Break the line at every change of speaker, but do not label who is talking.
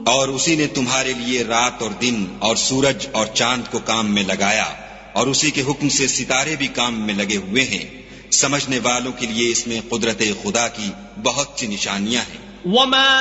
और उसी ने तुम्हारे लिए रात और दिन और सूरज और चांद को काम में लगाया और उसी के हुक्म से सितारे भी काम में लगे हुए हैं। समझने वालों के लिए इसमें कुदरत खुदा की बहुत सी निशानियां हैं।